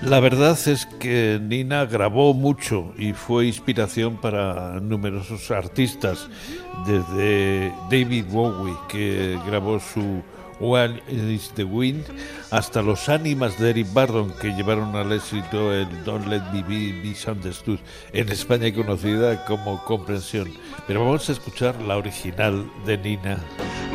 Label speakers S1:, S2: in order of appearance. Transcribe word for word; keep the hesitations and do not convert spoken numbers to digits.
S1: La verdad es que Nina grabó mucho y fue inspiración para numerosos artistas, desde David Bowie, que grabó su Where is the Wind, hasta los Ánimas de Eric Burdon, que llevaron al éxito el Don't Let Me Be Misunderstood, en España conocida como Comprensión. Pero vamos a escuchar la original de Nina.